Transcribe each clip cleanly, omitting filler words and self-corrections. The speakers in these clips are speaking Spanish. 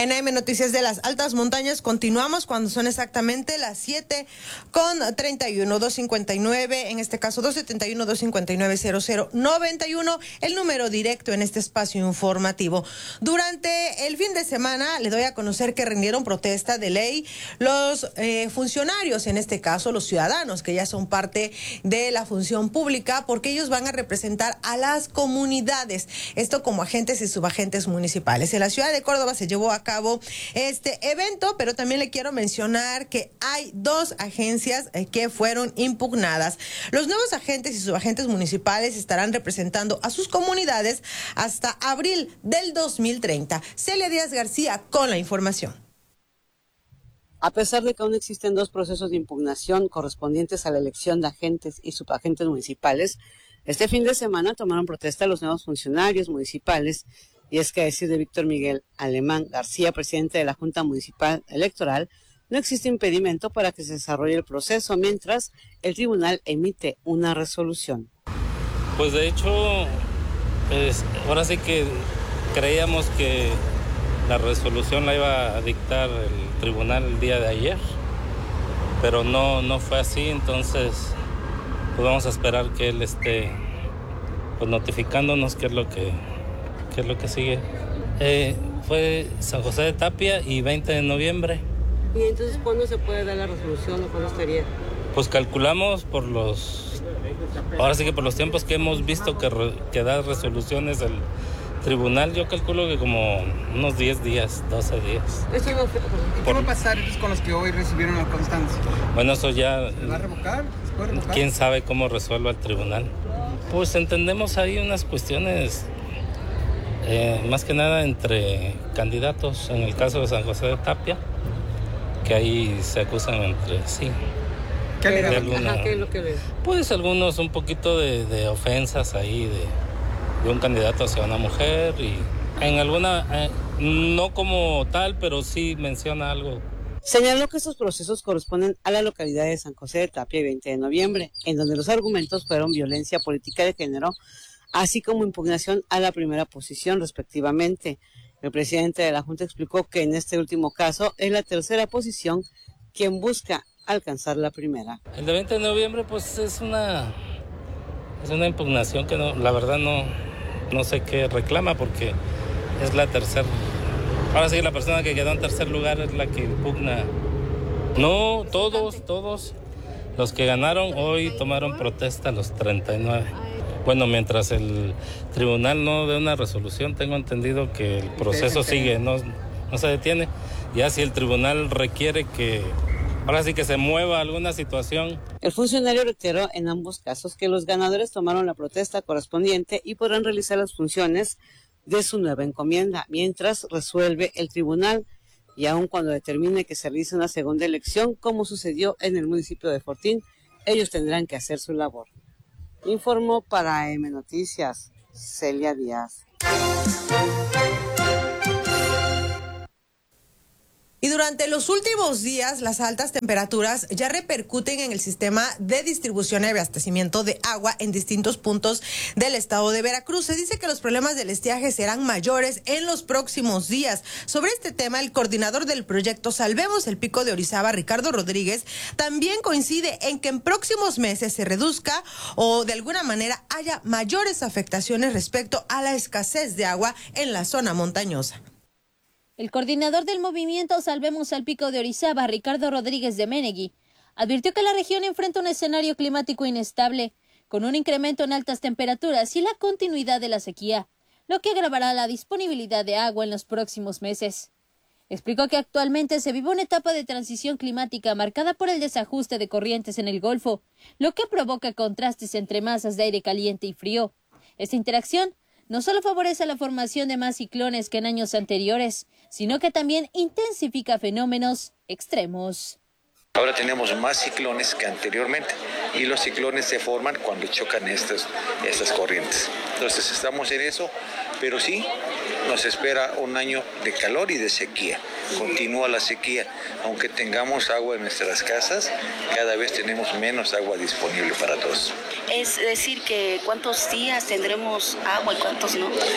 En AM Noticias de las Altas Montañas continuamos cuando son exactamente las 7:31, 259, en este caso 271-259-0091, el número directo en este espacio informativo. Durante el fin de semana le doy a conocer que rindieron protesta de ley los funcionarios, en este caso los ciudadanos, que ya son parte de la función pública, porque ellos van a representar a las comunidades, esto como agentes y subagentes municipales. En la ciudad de Córdoba se llevó a cabo este evento, pero también le quiero mencionar que hay 2 agencias que fueron impugnadas. Los nuevos agentes y subagentes municipales estarán representando a sus comunidades hasta abril del 2030. Celia Díaz García con la información. A pesar de que aún existen 2 procesos de impugnación correspondientes a la elección de agentes y subagentes municipales, este fin de semana tomaron protesta los nuevos funcionarios municipales. Y es que, a decir de Víctor Miguel Alemán García, presidente de la Junta Municipal Electoral, no existe impedimento para que se desarrolle el proceso mientras el tribunal emite una resolución. Pues de hecho, ahora sí que creíamos que la resolución la iba a dictar el tribunal el día de ayer, pero no fue así. Entonces pues vamos a esperar que él esté pues notificándonos qué es lo que sigue. Fue San José de Tapia y 20 de noviembre. ¿Y entonces cuándo se puede dar la resolución o cuándo estaría? Pues calculamos ahora sí que por los tiempos que hemos visto que da resoluciones el tribunal, yo calculo que como unos 10 días, 12 días. Eso no fue. ¿Qué va a pasar con los que hoy recibieron la constancia? Bueno, eso ya... ¿Se va a revocar? ¿Se puede revocar? ¿Quién sabe cómo resuelva el tribunal? Pues entendemos ahí unas cuestiones... más que nada entre candidatos, en el caso de San José de Tapia, que ahí se acusan entre sí. ¿Qué es lo que ves? Pues algunos un poquito de ofensas ahí, de un candidato hacia una mujer, y en alguna, no como tal, pero sí menciona algo. Señaló que estos procesos corresponden a la localidad de San José de Tapia y 20 de noviembre, en donde los argumentos fueron violencia política de género, así como impugnación a la primera posición respectivamente. El presidente de la Junta explicó que en este último caso es la tercera posición quien busca alcanzar la primera. El de 20 de noviembre pues es una impugnación que la verdad no sé qué reclama, porque es la tercera. Ahora sí, la persona que quedó en tercer lugar es la que impugna. No, todos los que ganaron hoy tomaron protesta, los 39. Bueno, mientras el tribunal no dé una resolución, tengo entendido que el proceso sigue, no se detiene. Ya si el tribunal requiere ahora sí que se mueva alguna situación. El funcionario reiteró en ambos casos que los ganadores tomaron la protesta correspondiente y podrán realizar las funciones de su nueva encomienda, mientras resuelve el tribunal, y aun cuando determine que se realice una segunda elección, como sucedió en el municipio de Fortín, ellos tendrán que hacer su labor. Informó para AM Noticias, Celia Díaz. Y durante los últimos días, las altas temperaturas ya repercuten en el sistema de distribución y abastecimiento de agua en distintos puntos del estado de Veracruz. Se dice que los problemas del estiaje serán mayores en los próximos días. Sobre este tema, el coordinador del proyecto Salvemos el Pico de Orizaba, Ricardo Rodríguez, también coincide en que en próximos meses se reduzca o de alguna manera haya mayores afectaciones respecto a la escasez de agua en la zona montañosa. El coordinador del movimiento Salvemos al Pico de Orizaba, Ricardo Rodríguez de Menegui, advirtió que la región enfrenta un escenario climático inestable, con un incremento en altas temperaturas y la continuidad de la sequía, lo que agravará la disponibilidad de agua en los próximos meses. Explicó que actualmente se vive una etapa de transición climática marcada por el desajuste de corrientes en el Golfo, lo que provoca contrastes entre masas de aire caliente y frío. Esta interacción no solo favorece la formación de más ciclones que en años anteriores, sino que también intensifica fenómenos extremos. Ahora tenemos más ciclones que anteriormente y los ciclones se forman cuando chocan estas corrientes. Entonces estamos en eso, pero sí nos espera un año de calor y de sequía. Continúa la sequía, aunque tengamos agua en nuestras casas, cada vez tenemos menos agua disponible para todos. Es decir, que ¿cuántos días tendremos agua y cuántos no?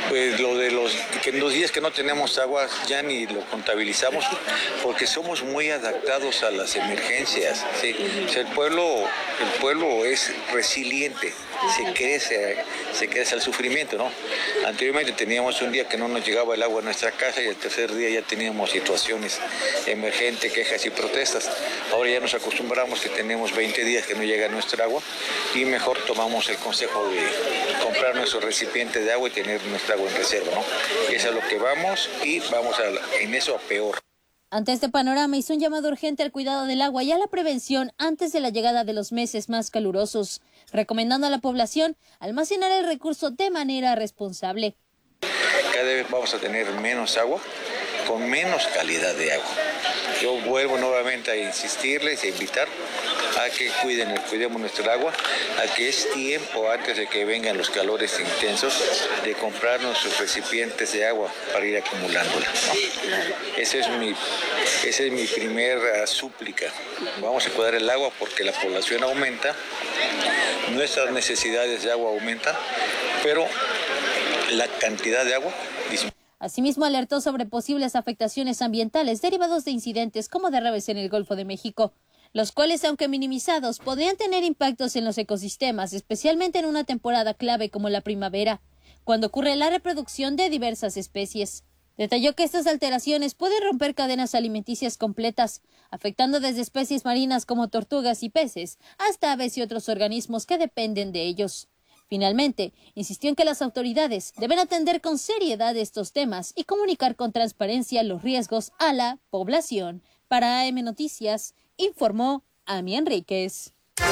Pues lo de que en los días que no tenemos agua ya ni lo contabilizamos porque somos muy adaptados a las emergencias, ¿sí? O sea, el pueblo es resiliente, se crece al sufrimiento, ¿no? Anteriormente teníamos un día que no nos llegaba el agua a nuestra casa y el tercer día ya teníamos situaciones emergentes, quejas y protestas. Ahora ya nos acostumbramos que tenemos 20 días que no llega nuestra agua y mejor tomamos el consejo de comprar nuestro recipiente de agua y tener nuestra agua en reserva, ¿no? Eso es a lo que vamos y vamos en eso a peor. Ante este panorama hizo un llamado urgente al cuidado del agua y a la prevención antes de la llegada de los meses más calurosos, recomendando a la población almacenar el recurso de manera responsable. Cada vez vamos a tener menos agua, con menos calidad de agua. Yo vuelvo nuevamente a insistirles e invitar a que cuidemos nuestra agua, a que es tiempo antes de que vengan los calores intensos de comprar nuestros recipientes de agua para ir acumulándola, ¿no? Esa es mi primera súplica. Vamos a cuidar el agua porque la población aumenta, nuestras necesidades de agua aumentan, pero la cantidad de agua disminuye. Asimismo, alertó sobre posibles afectaciones ambientales derivados de incidentes como derrames en el Golfo de México, los cuales, aunque minimizados, podrían tener impactos en los ecosistemas, especialmente en una temporada clave como la primavera, cuando ocurre la reproducción de diversas especies. Detalló que estas alteraciones pueden romper cadenas alimenticias completas, afectando desde especies marinas como tortugas y peces, hasta aves y otros organismos que dependen de ellos. Finalmente, insistió en que las autoridades deben atender con seriedad estos temas y comunicar con transparencia los riesgos a la población. Para AM Noticias, informó Ami Enríquez.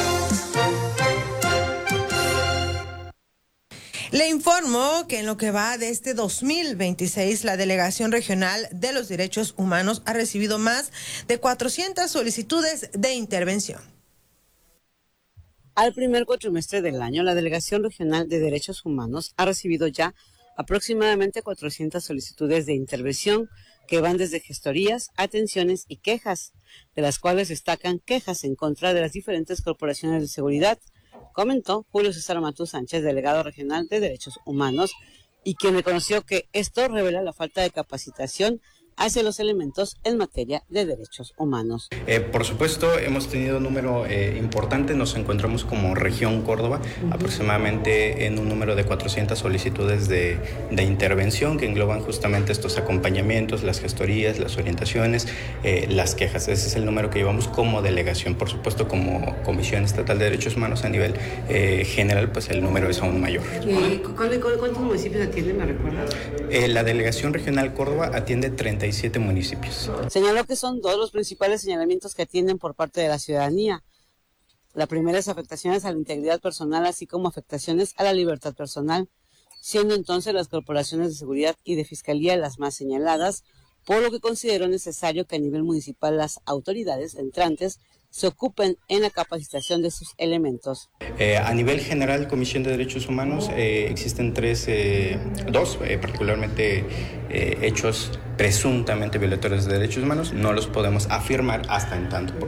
Le informo que en lo que va de este 2026, la Delegación Regional de los Derechos Humanos ha recibido más de 400 solicitudes de intervención. Al primer cuatrimestre del año, la Delegación Regional de Derechos Humanos ha recibido ya aproximadamente 400 solicitudes de intervención que van desde gestorías, atenciones y quejas, de las cuales destacan quejas en contra de las diferentes corporaciones de seguridad, comentó Julio César Matú Sánchez, delegado regional de Derechos Humanos, y quien reconoció que esto revela la falta de capacitación hacia los elementos en materia de derechos humanos. Por supuesto, hemos tenido un número importante, nos encontramos como región Córdoba, aproximadamente en un número de 400 solicitudes de intervención que engloban justamente estos acompañamientos, las gestorías, las orientaciones, las quejas. Ese es el número que llevamos como delegación. Por supuesto, como Comisión Estatal de Derechos Humanos a nivel general, pues el número es aún mayor. ¿Cuántos municipios atiende, me recuerda? La Delegación Regional Córdoba atiende 37 municipios. Señaló que son dos los principales señalamientos que atienden por parte de la ciudadanía. La primera es afectaciones a la integridad personal, así como afectaciones a la libertad personal, siendo entonces las corporaciones de seguridad y de fiscalía las más señaladas, por lo que consideró necesario que a nivel municipal las autoridades entrantes se ocupen en la capacitación de sus elementos. A nivel general, Comisión de Derechos Humanos, existen dos particularmente hechos presuntamente violatorios de derechos humanos. No los podemos afirmar hasta en tanto